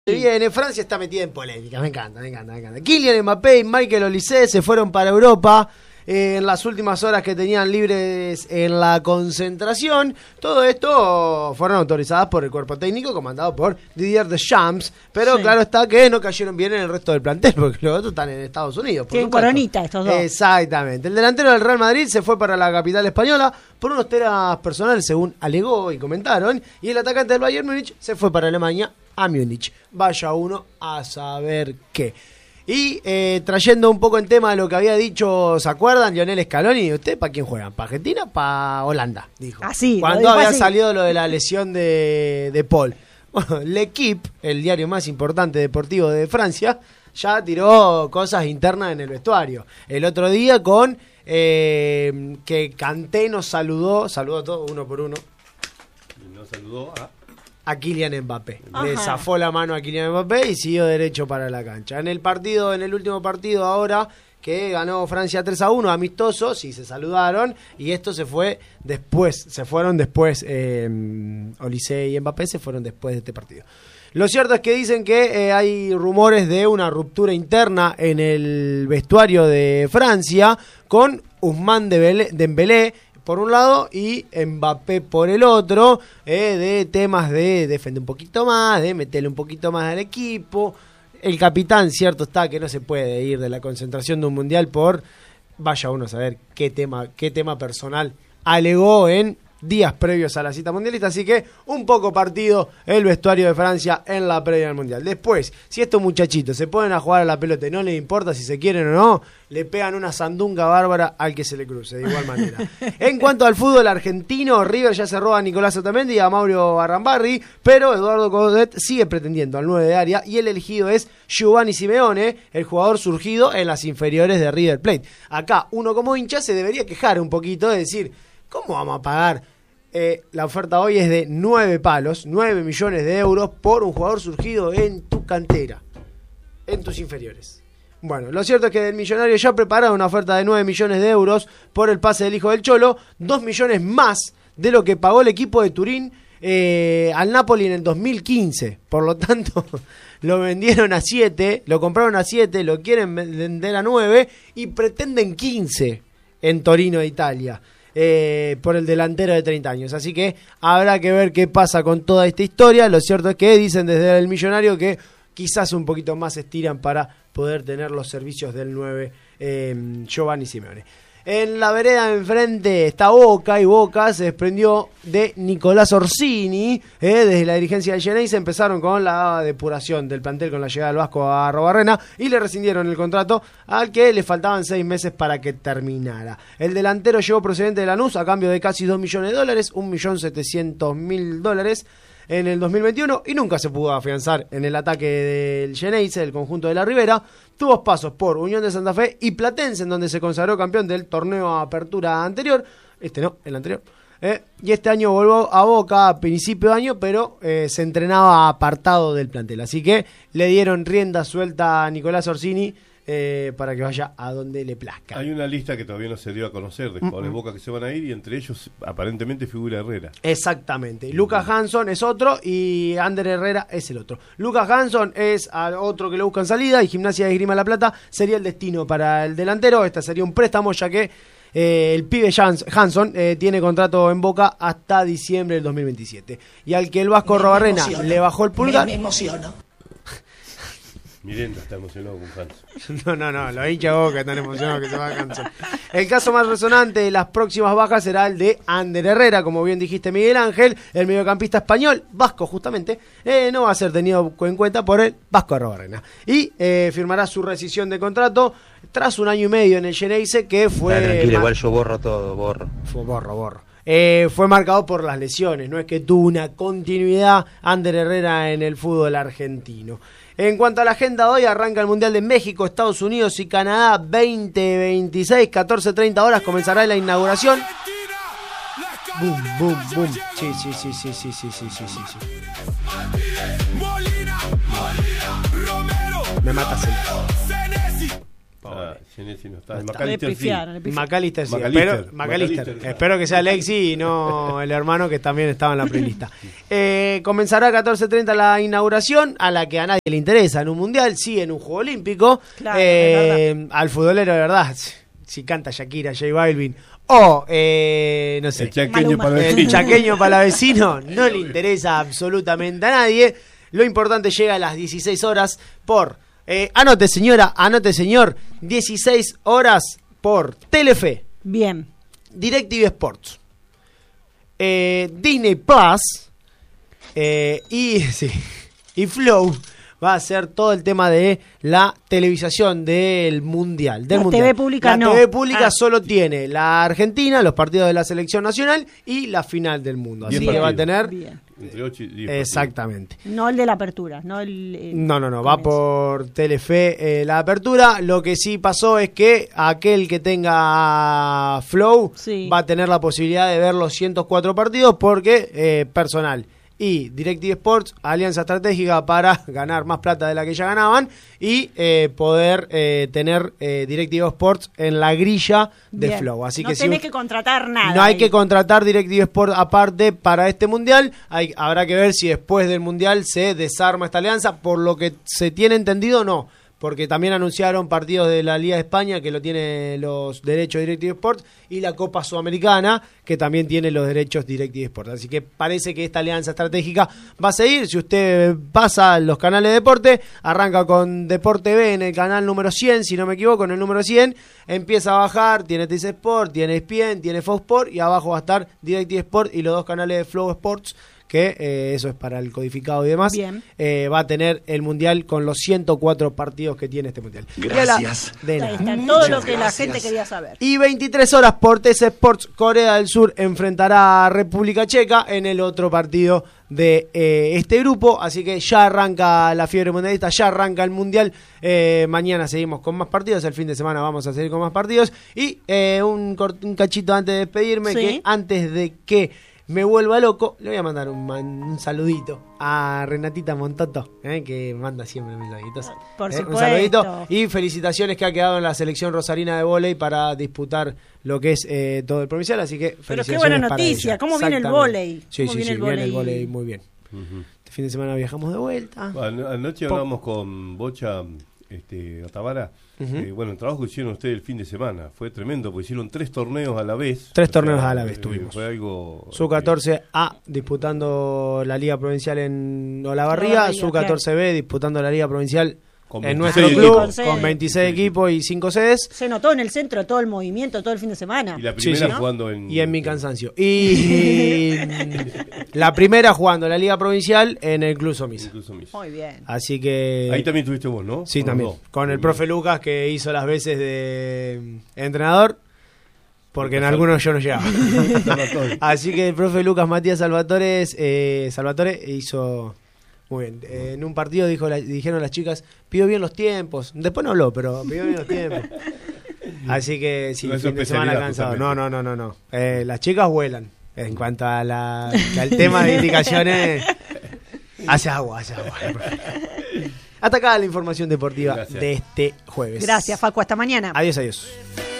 Viene, Francia está metida en polémica, me encanta. Kylian Mbappé y Michael Olise se fueron para Europa en las últimas horas que tenían libres en la concentración. Todo esto fueron autorizadas por el cuerpo técnico comandado por Didier Deschamps, pero sí, claro está que no cayeron bien en el resto del plantel, porque los otros están en Estados Unidos. Tienen coronita estos dos. Exactamente. El delantero del Real Madrid se fue para la capital española por unos temas personales, según alegó y comentaron, y el atacante del Bayern Múnich se fue para Alemania, a Múnich. Vaya uno a saber qué. Y trayendo un poco en tema de lo que había dicho, ¿se acuerdan? Lionel Scaloni, ¿usted para quién juegan? ¿Para Argentina? ¿Para Holanda? Dijo. Así. Cuando había salido lo de la lesión de Paul. Bueno, L'Equipe, el diario más importante deportivo de Francia, ya tiró cosas internas en el vestuario. El otro día con que Kanté nos saludó a todos uno por uno. Y nos saludó a Kylian Mbappé. Ajá. Le zafó la mano a Kylian Mbappé y siguió derecho para la cancha. En el último partido ahora, que ganó Francia 3-1, amistoso, sí se saludaron, y esto se fueron después, Olise y Mbappé se fueron después de este partido. Lo cierto es que dicen que hay rumores de una ruptura interna en el vestuario de Francia con Ousmane Dembélé por un lado y Mbappé por el otro, de temas de defender un poquito más, de meterle un poquito más al equipo. El capitán, cierto está que no se puede ir de la concentración de un mundial por, vaya uno a saber qué tema personal alegó en días previos a la cita mundialista, así que un poco partido el vestuario de Francia en la previa del mundial. Después, si estos muchachitos se ponen a jugar a la pelota y no les importa si se quieren o no, le pegan una sandunga bárbara al que se le cruce, de igual manera. En cuanto al fútbol argentino, River ya cerró a Nicolás Otamendi y a Mauro Barrambarri, pero Eduardo Codet sigue pretendiendo al 9 de área y el elegido es Giovanni Simeone, el jugador surgido en las inferiores de River Plate. Acá, uno como hincha se debería quejar un poquito de decir, ¿cómo vamos a pagar? La oferta hoy es de 9 millones de euros por un jugador surgido en tu cantera, en tus inferiores. Bueno, lo cierto es que el Millonario ya prepara una oferta de 9 millones de euros por el pase del hijo del Cholo, 2 millones más de lo que pagó el equipo de Turín al Napoli en el 2015. Por lo tanto, lo vendieron a 7, lo compraron a 7, lo quieren vender a 9 y pretenden 15 en Torino de Italia. Por el delantero de 30 años. Así que habrá que ver qué pasa con toda esta historia. Lo cierto es que dicen desde el Millonario que quizás un poquito más estiran para poder tener los servicios del 9 Giovanni Simeone. En la vereda de enfrente está Boca, y Boca se desprendió de Nicolás Orsini. Desde la dirigencia del Xeneize empezaron con la depuración del plantel con la llegada del Vasco a Arrobarrena y le rescindieron el contrato al que le faltaban 6 meses para que terminara. El delantero llegó procedente de Lanús a cambio de casi $2 millones, $1.700.000 en el 2021 y nunca se pudo afianzar en el ataque del Xeneize, del conjunto de la Ribera. Tuvo pasos por Unión de Santa Fe y Platense, en donde se consagró campeón del torneo Apertura anterior. El anterior. Y este año volvió a Boca a principio de año, pero se entrenaba apartado del plantel. Así que le dieron rienda suelta a Nicolás Orsini para que vaya a donde le plazca. Hay una lista que todavía no se dio a conocer de jugadores de Boca que se van a ir, y entre ellos aparentemente figura Herrera. Exactamente. Lucas Hanson es otro y Ander Herrera es el otro. Lucas Hanson es otro que le buscan salida, y Gimnasia de Esgrima La Plata sería el destino para el delantero. Esta sería un préstamo, ya que el pibe Hanson tiene contrato en Boca hasta diciembre del 2027. Y al que el Vasco Arrobarrena le bajó el pulgar. Me emociono. Mirenda está emocionado con Hanson. No, los hinchas de Boca están emocionados que se va a Hanson. El caso más resonante de las próximas bajas será el de Ander Herrera, como bien dijiste, Miguel Ángel, el mediocampista español, vasco justamente, no va a ser tenido en cuenta por el Vasco Arrobarrena. Y firmará su rescisión de contrato tras 1 año y medio en el Xeneize, que fue... Tranquilo, igual yo borro todo, borro. Fue marcado por las lesiones, no es que tuvo una continuidad Ander Herrera en el fútbol argentino. En cuanto a la agenda de hoy, arranca el Mundial de México, Estados Unidos y Canadá 2026, 14:30 horas comenzará la inauguración. Boom. Sí. Me matas el... Senesi no está. No está. McAllister sí. McAllister sí. McAllister. McAllister. Espero que sea Alexi y no el hermano que también estaba en la prelista. Comenzará a 14:30 la inauguración, a la que a nadie le interesa en un mundial, sí en un juego olímpico. Claro, al futbolero de verdad, si canta Shakira, J Balvin o no sé, el chaqueño el chaqueño palavecino, no le interesa absolutamente a nadie. Lo importante llega a las 16 horas por anote señora, anote señor, 16 horas por Telefe. Bien. DirecTV Sports, Disney Plus y Flow. Va a ser todo el tema de la televisación del Mundial. La TV pública no. La TV pública solo tiene la Argentina, los partidos de la Selección Nacional y la final del mundo. Así que va a tener... Bien. Entre 8 y 10 exactamente. No el de la apertura, no el... No, va por Telefe la apertura. Lo que sí pasó es que aquel que tenga Flow va a tener la posibilidad de ver los 104 partidos porque personal. Y DirecTV Sports, alianza estratégica para ganar más plata de la que ya ganaban y poder tener DirecTV Sports en la grilla de Bien. Flow. Así no que tenés que contratar nada. No hay que contratar DirecTV Sports aparte para este mundial. Habrá que ver si después del mundial se desarma esta alianza. Por lo que se tiene entendido, no. Porque también anunciaron partidos de la Liga de España, que lo tiene los derechos de DirecTV Sports, y la Copa Sudamericana, que también tiene los derechos DirecTV Sports. Así que parece que esta alianza estratégica va a seguir. Si usted pasa los canales de deporte, arranca con Deporte B en el canal número 100, si no me equivoco, en el número 100, empieza a bajar, tiene TC Sport, tiene ESPN, tiene Fox Sport, y abajo va a estar DirecTV Sports y los dos canales de Flow Sports, que eso es para el codificado y demás. Bien. Va a tener el mundial con los 104 partidos que tiene este mundial. Gracias. Ahí está todo lo que la gente quería saber. Y 23 horas por TC Sports, Corea del Sur enfrentará a República Checa en el otro partido de este grupo. Así que ya arranca la fiebre mundialista, ya arranca el mundial. Mañana seguimos con más partidos, el fin de semana vamos a seguir con más partidos. Y un cachito antes de despedirme, que antes de que me vuelva loco, le voy a mandar un saludito a Renatita Montoto, que manda siempre mensajitos. Por supuesto. Un saludito y felicitaciones, que ha quedado en la selección rosarina de vóley para disputar lo que es todo el provincial, así que pero felicitaciones. qué buena para noticia, ella. ¿cómo viene el vóley? Sí, viene el vóley muy bien. Este fin de semana viajamos de vuelta. Anoche hablamos con Bocha Otavara. Bueno, el trabajo que hicieron ustedes el fin de semana fue tremendo, porque hicieron 3 torneos a la vez. 3 torneos a la vez tuvimos. Fue algo... Sub-14A disputando la Liga Provincial en Olavarría, Sub-14B disputando la Liga Provincial en nuestro club, con 26 equipos y 5 sedes. Se notó en el centro todo el movimiento, todo el fin de semana. Y la primera jugando en... Y en mi cansancio. Y la primera jugando la Liga Provincial en el Club Somisa. Muy bien. Así que... Ahí también tuviste vos, ¿no? Sí, también. Con el profe Lucas, que hizo las veces de entrenador, porque en algunos yo no llegaba. Así que el profe Lucas Matías Salvatore hizo... Muy bien. En un partido dijeron las chicas, pidió bien los tiempos. Después no habló, pero pidió bien los tiempos. Así que sí, fin de semana cansado. No. Las chicas vuelan. En cuanto a al tema de indicaciones, hace agua. Hasta acá la información deportiva de este jueves. Gracias, Facu. Hasta mañana. Adiós.